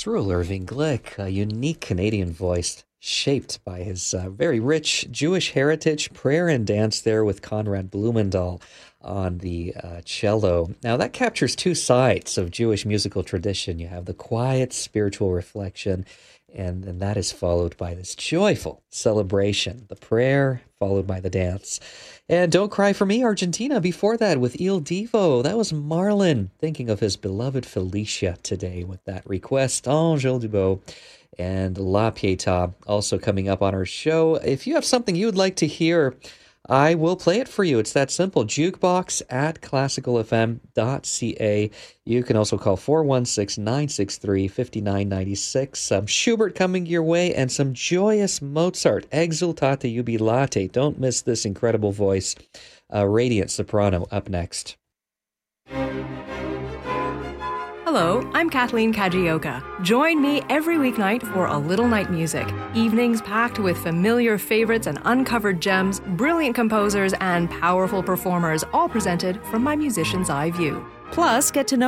Cyril Irving Glick, a unique Canadian voice shaped by his very rich Jewish heritage, prayer and dance there with Conrad Blumendahl on the cello. Now, that captures two sides of Jewish musical tradition. You have the quiet spiritual reflection, and then that is followed by this joyful celebration, the prayer followed by the dance. And Don't Cry for Me, Argentina, before that with Il Divo. That was Marlon thinking of his beloved Felicia today with that request, Angèle Dubot. And La Pietà also coming up on our show. If you have something you would like to hear, I will play it for you. It's that simple. Jukebox at classicalfm.ca. You can also call 416-963-5996. Some Schubert coming your way and some joyous Mozart. Exultate jubilate. Don't miss this incredible voice. Radiant soprano up next. Hello, I'm Kathleen Kajioka. Join me every weeknight for A Little Night Music. Evenings packed with familiar favorites and uncovered gems, brilliant composers, and powerful performers, all presented from my musician's eye view. Plus, get to know